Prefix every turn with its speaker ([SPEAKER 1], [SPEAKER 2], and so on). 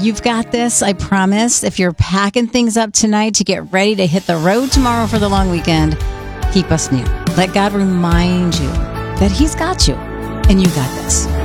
[SPEAKER 1] You've got this, I promise. If you're packing things up tonight to get ready to hit the road tomorrow for the long weekend, keep us near. Let God remind you that He's got you and you got this.